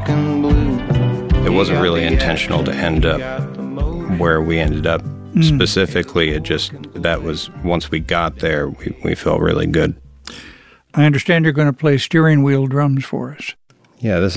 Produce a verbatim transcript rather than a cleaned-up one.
and blue. It wasn't really intentional to end up where we ended up. Mm. Specifically, it just, that was, once we got there, we, we felt really good. I understand you're going to play steering wheel drums for us. Yeah, this